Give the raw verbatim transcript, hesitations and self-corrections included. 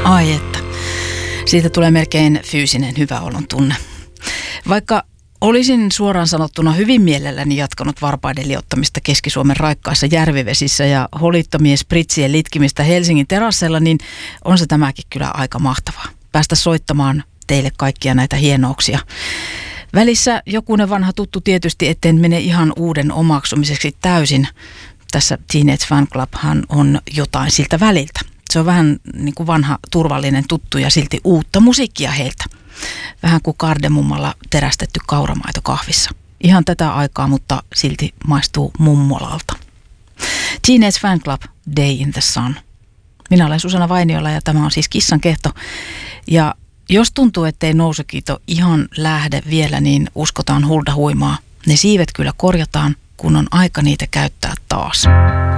Ai että. Siitä tulee melkein fyysinen hyvä olon tunne. Vaikka olisin suoraan sanottuna hyvin mielelläni jatkanut varpaiden liottamista Keski-Suomen raikkaissa järvivesissä ja holittomien spritsien litkimistä Helsingin terassella, niin on se tämäkin kyllä aika mahtavaa. Päästä soittamaan teille kaikkia näitä hienouksia. Välissä jokunen vanha tuttu tietysti, etten mene ihan uuden omaksumiseksi täysin. Tässä Teenage Fan Clubhan on jotain siltä väliltä. Se on vähän niin kuin vanha turvallinen tuttu ja silti uutta musiikkia heiltä. Vähän kuin kardemummalla terästetty kauramaito kahvissa. Ihan tätä aikaa, mutta silti maistuu mummolalta. Teenage Fan Club, Day in the Sun. Minä olen Susanna Vainiola ja tämä on siis Kissan kehto. Ja jos tuntuu, ettei nousukiito ihan lähde vielä, niin uskotaan hulda huimaa. Ne siivet kyllä korjataan, kun on aika niitä käyttää taas.